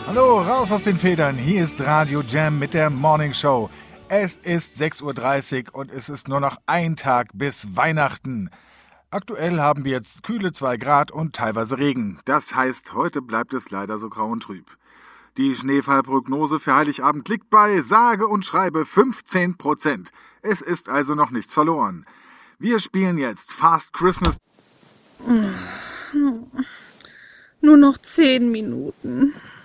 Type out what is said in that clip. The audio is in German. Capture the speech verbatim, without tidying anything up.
Hallo, raus aus den Federn. Hier ist Radio Jam mit der Morning Show. Es ist sechs Uhr dreißig und es ist nur noch ein Tag bis Weihnachten. Aktuell haben wir jetzt kühle zwei Grad und teilweise Regen. Das heißt, heute bleibt es leider so grau und trüb. Die Schneefallprognose für Heiligabend liegt bei sage und schreibe fünfzehn Prozent. Es ist also noch nichts verloren. Wir spielen jetzt Fast Christmas. Nur noch zehn Minuten.